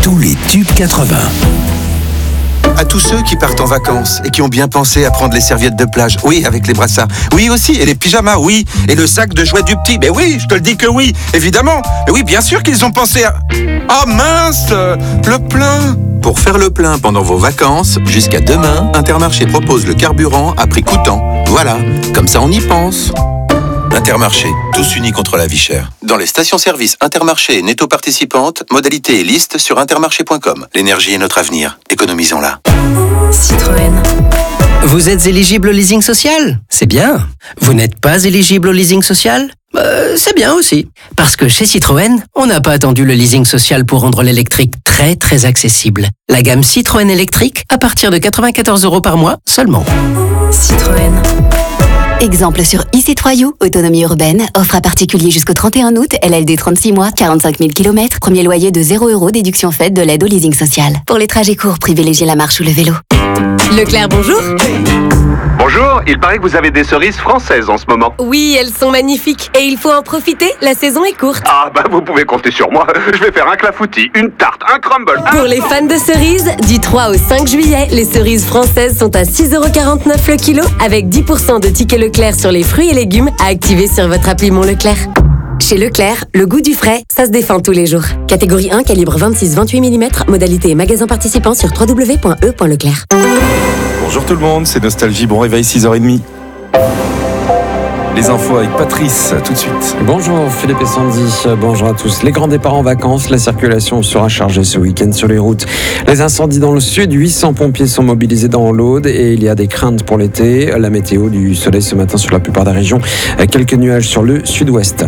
tous les tubes 80. À tous ceux qui partent en vacances et qui ont bien pensé à prendre les serviettes de plage, oui, avec les brassards, oui aussi, et les pyjamas, oui, et le sac de jouets du petit, mais oui, je te le dis que oui, évidemment, mais oui, bien sûr qu'ils ont pensé à... Oh mince, le plein. Pour faire le plein pendant vos vacances, jusqu'à demain, Intermarché propose le carburant à prix coûtant. Voilà, comme ça on y pense. Intermarché, tous unis contre la vie chère. Dans les stations-service Intermarché et Netto participantes, modalité et liste sur intermarché.com. L'énergie est notre avenir, économisons-la. Citroën. Vous êtes éligible au leasing social ? C'est bien. Vous n'êtes pas éligible au leasing social ? C'est bien aussi. Parce que chez Citroën, on n'a pas attendu le leasing social pour rendre l'électrique très très accessible. La gamme Citroën électrique à partir de 94 € par mois seulement. Citroën. Exemple sur e-C3U, autonomie urbaine, offre à particulier jusqu'au 31 août, LLD 36 mois, 45 000 km, premier loyer de 0 €, déduction faite de l'aide au leasing social. Pour les trajets courts, privilégiez la marche ou le vélo. Leclerc, bonjour. Bonjour, il paraît que vous avez des cerises françaises en ce moment. Oui, elles sont magnifiques et il faut en profiter, la saison est courte. Ah bah vous pouvez compter sur moi, je vais faire un clafoutis, une tarte, un crumble. Pour les fans de cerises, du 3 au 5 juillet, les cerises françaises sont à 6,49 € le kilo avec 10% de tickets Leclerc sur les fruits et légumes à activer sur votre appli Mon Leclerc. Chez Leclerc, le goût du frais, ça se défend tous les jours. Catégorie 1, calibre 26-28 mm, modalité et magasin participant sur www.e.leclerc. Bonjour tout le monde, c'est Nostalgie, bon réveil 6h30. Les infos avec Patrice, tout de suite. Bonjour Philippe et Sandy, bonjour à tous. Les grands départs en vacances, la circulation sera chargée ce week-end sur les routes. Les incendies dans le sud, 800 pompiers sont mobilisés dans l'Aude et il y a des craintes pour l'été. La météo, du soleil ce matin sur la plupart des régions, quelques nuages sur le sud-ouest.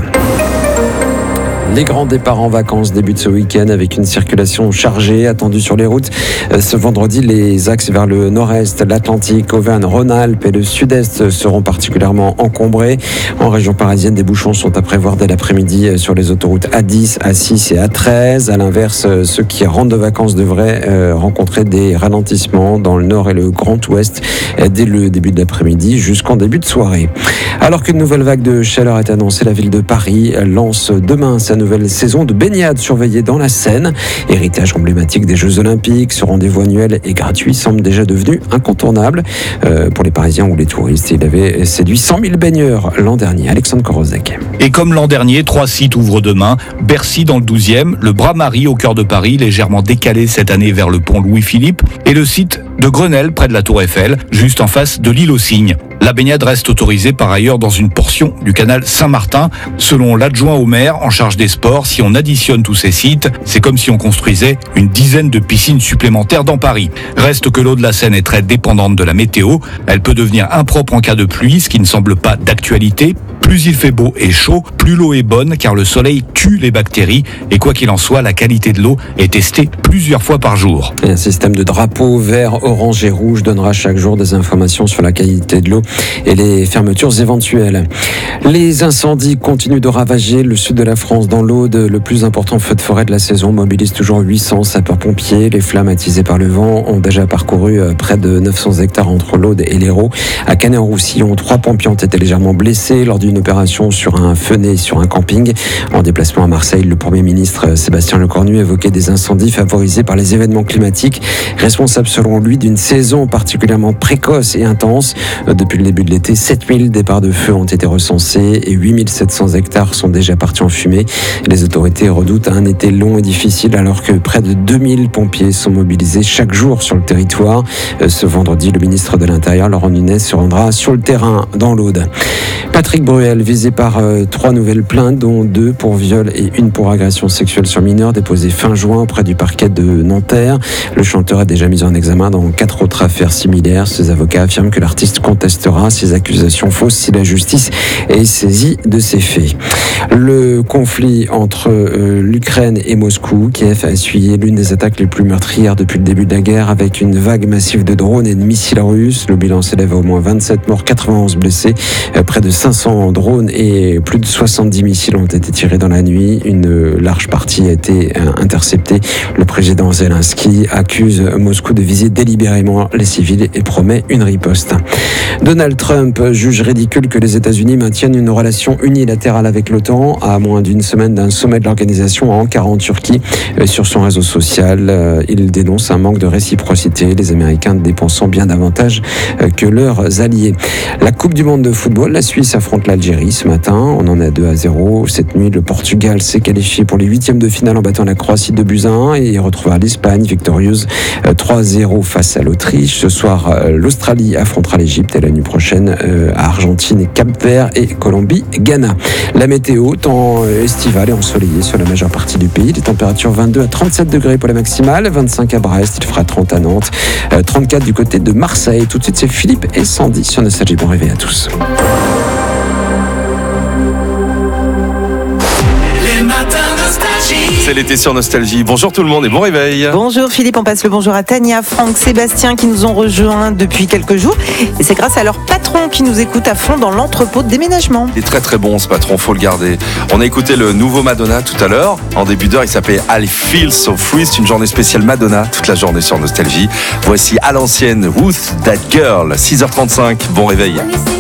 Les grands départs en vacances débutent ce week-end avec une circulation chargée attendue sur les routes. Ce vendredi, les axes vers le nord-est, l'Atlantique, Auvergne-Rhône-Alpes et le sud-est seront particulièrement encombrés. En région parisienne, des bouchons sont à prévoir dès l'après-midi sur les autoroutes A10, A6 et A13. À l'inverse, ceux qui rentrent de vacances devraient rencontrer des ralentissements dans le nord et le grand ouest dès le début de l'après-midi jusqu'en début de soirée. Alors qu'une nouvelle vague de chaleur est annoncée, la ville de Paris lance demain sa nouvelle saison de baignade surveillée dans la Seine. Héritage emblématique des Jeux Olympiques, ce rendez-vous annuel et gratuit semble déjà devenu incontournable pour les Parisiens ou les touristes. Il avait séduit 100 000 baigneurs l'an dernier. Alexandre Korozek. Et comme l'an dernier, 3 sites ouvrent demain. Bercy dans le 12e, le Bras-Marie au cœur de Paris, légèrement décalé cette année vers le pont Louis-Philippe, et le site de Grenelle près de la Tour Eiffel, juste en face de l'île aux Cygnes. La baignade reste autorisée par ailleurs dans une portion du canal Saint-Martin. Selon l'adjoint au maire en charge des sports, si on additionne tous ces sites, c'est comme si on construisait une dizaine de piscines supplémentaires dans Paris. Reste que l'eau de la Seine est très dépendante de la météo. Elle peut devenir impropre en cas de pluie, ce qui ne semble pas d'actualité. Plus il fait beau et chaud, plus l'eau est bonne car le soleil tue les bactéries. Et quoi qu'il en soit, la qualité de l'eau est testée plusieurs fois par jour. Et un système de drapeaux vert, orange et rouge donnera chaque jour des informations sur la qualité de l'eau et les fermetures éventuelles. Les incendies continuent de ravager le sud de la France. Dans l'Aude, le plus important feu de forêt de la saison mobilise toujours 800 sapeurs-pompiers. Les flammes attisées par le vent ont déjà parcouru près de 900 hectares entre l'Aude et l'Hérault. À Canet-en-Roussillon, 3 pompiers ont été légèrement blessés lors d'une opération sur un fenêt sur un camping. En déplacement à Marseille, le Premier ministre Sébastien Lecornu évoquait des incendies favorisés par les événements climatiques, responsables selon lui d'une saison particulièrement précoce et intense. Depuis le début de l'été, 7000 départs de feu ont été recensés et 8700 hectares sont déjà partis en fumée. Les autorités redoutent un été long et difficile alors que près de 2000 pompiers sont mobilisés chaque jour sur le territoire. Ce vendredi, le ministre de l'Intérieur, Laurent Nunez, se rendra sur le terrain dans l'Aude. Patrick Bruel, visé par 3 nouvelles plaintes, dont 2 pour viol et 1 pour agression sexuelle sur mineur, déposées fin juin auprès du parquet de Nanterre. Le chanteur est déjà mis en examen dans 4 autres affaires similaires. Ses avocats affirment que l'artiste contestera ces accusations fausses si la justice est saisie de ces faits. Le conflit entre l'Ukraine et Moscou, Kiev a essuyé l'une des attaques les plus meurtrières depuis le début de la guerre avec une vague massive de drones et de missiles russes. Le bilan s'élève à au moins 27 morts, 91 blessés, près de 500 en drone et plus de 70 missiles ont été tirés dans la nuit. Une large partie a été interceptée. Le président Zelensky accuse Moscou de viser délibérément les civils et promet une riposte. Donald Trump juge ridicule que les États-Unis maintiennent une relation unilatérale avec l'OTAN à moins d'une semaine d'un sommet de l'organisation à Ankara en Turquie. Sur son réseau social, il dénonce un manque de réciprocité, les Américains dépensant bien davantage que leurs alliés. La Coupe du monde de football, la Suisse affronte l'Algérie ce matin. On en est 2-0. Cette nuit, le Portugal s'est qualifié pour les huitièmes de finale en battant la Croatie 2-1 et retrouvera l'Espagne victorieuse 3-0 face à l'Autriche. Ce soir, l'Australie affrontera l'Égypte et la nuit prochaine, Argentine et Cap-Vert et Colombie, Ghana. La météo, temps estival et ensoleillé sur la majeure partie du pays. Les températures 22 à 37 degrés pour la maximale, 25 à Brest, il fera 30 à Nantes, 34 du côté de Marseille. Tout de suite, c'est Philippe et Sandy sur Nostalgie. Bon réveil à tous. C'est l'été sur Nostalgie. Bonjour tout le monde et bon réveil. Bonjour Philippe, on passe le bonjour à Tania, Franck, Sébastien qui nous ont rejoints depuis quelques jours. Et c'est grâce à leur patron qui nous écoute à fond dans l'entrepôt de déménagement. Il est très très bon ce patron, faut le garder. On a écouté le nouveau Madonna tout à l'heure. En début d'heure, il s'appelait I Feel So Free. C'est une journée spéciale Madonna, toute la journée sur Nostalgie. Voici à l'ancienne Who's That Girl, 6h35. Bon réveil.